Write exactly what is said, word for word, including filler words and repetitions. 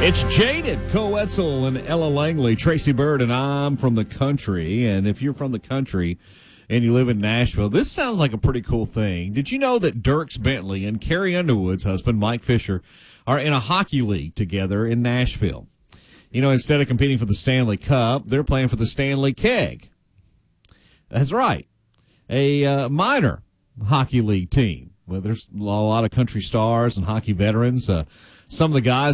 It's Jaded, Cole Wetzel and Ella Langley, Tracy Bird, and I'm from the country. And if you're from the country and you live in Nashville, this sounds like a pretty cool thing. Did you know that Dierks Bentley and Carrie Underwood's husband, Mike Fisher, are in a hockey league together in Nashville? You know, instead of competing for the Stanley Cup, they're playing for the Stanley Keg. That's right. A uh, minor hockey league team. Well, there's a lot of country stars and hockey veterans. Uh, some of the guys